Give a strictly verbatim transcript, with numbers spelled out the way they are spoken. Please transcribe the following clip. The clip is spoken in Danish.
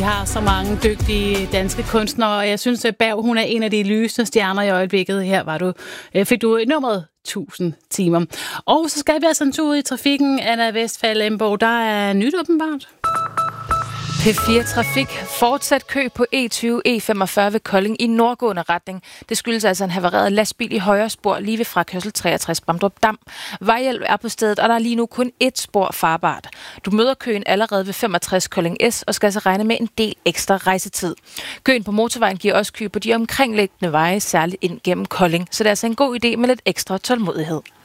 har så mange dygtige danske kunstnere, og jeg synes, at Berg, hun er en af de lysende stjerner i øjeblikket. Her var du, fik du nummeret tusind timer. Og så skal vi altså en tur ud i trafikken. Anna Westphal Embo, der er nyt åbenbart. P fire Trafik. Fortsat kø på E tyve E femogfyrre ved Kolding i nordgående retning. Det skyldes altså en havareret lastbil i højre spor lige ved frakørsel treogtres Bramdrup Dam. Vejhjælp er på stedet, og der er lige nu kun ét spor farbart. Du møder køen allerede ved femogtres Kolding S og skal altså regne med en del ekstra rejsetid. Køen på motorvejen giver også kø på de omkringliggende veje, særligt ind gennem Kolding. Så det er altså en god idé med lidt ekstra tålmodighed.